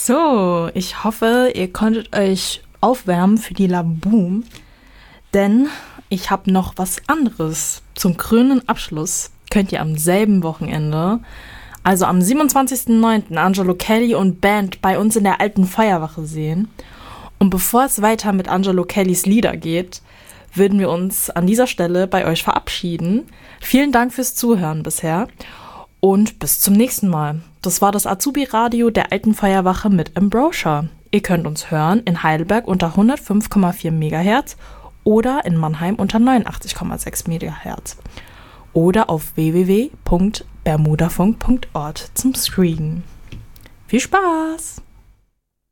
So, ich hoffe, ihr konntet euch aufwärmen für die Laboom, denn ich habe noch was anderes. Zum krönenden Abschluss könnt ihr am selben Wochenende, also am 27.09. Angelo Kelly und Band bei uns in der alten Feuerwache sehen. Und bevor es weiter mit Angelo Kellys Lieder geht, würden wir uns an dieser Stelle bei euch verabschieden. Vielen Dank fürs Zuhören bisher und bis zum nächsten Mal. Das war das Azubi-Radio der alten Feuerwache mit Ambrosia. Ihr könnt uns hören in Heidelberg unter 105,4 MHz oder in Mannheim unter 89,6 MHz. Oder auf www.bermudafunk.org zum Screenen. Viel Spaß!